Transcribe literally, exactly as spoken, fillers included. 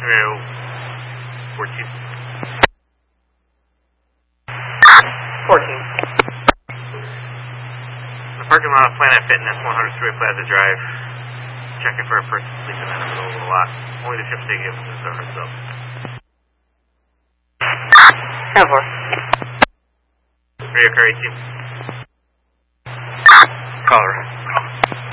Through fourteen. fourteen. The parking lot of Planet Fitness, one hundred Freeway Plaza Drive. Checking for a person sleeping in the middle of the lot. Only the ship's taking it from the itself. ten four. Radio Car eighteen. Caller.